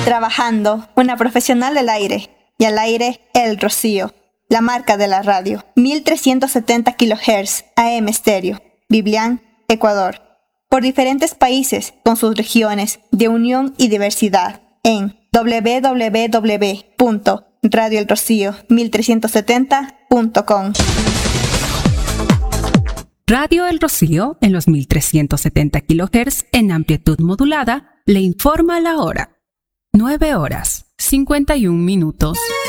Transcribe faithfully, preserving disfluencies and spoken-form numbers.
Trabajando, una profesional del aire. Y al aire, El Rocío, la marca de la radio. mil trescientos setenta kilohertz A M estéreo. Biblián, Ecuador. Por diferentes países, con sus regiones de unión y diversidad. En doble u doble u doble u punto radio el rocío mil trescientos setenta punto com. Radio El Rocío, en los mil trescientos setenta kilohertz en amplitud modulada, le informa la hora. nueve horas, cincuenta y un minutos.